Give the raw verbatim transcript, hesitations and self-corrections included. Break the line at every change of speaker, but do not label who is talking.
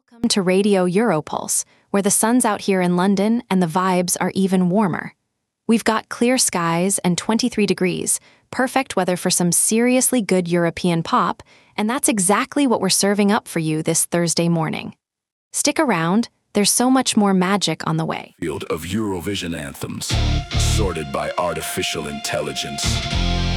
Welcome to Radio Europulse, where the sun's out here in London and the vibes are even warmer. We've got clear skies and twenty-three degrees, perfect weather for some seriously good European pop, and that's exactly what we're serving up for you this Thursday morning. Stick around, there's so much more magic on the way.
Field of Eurovision anthems, sorted by artificial intelligence.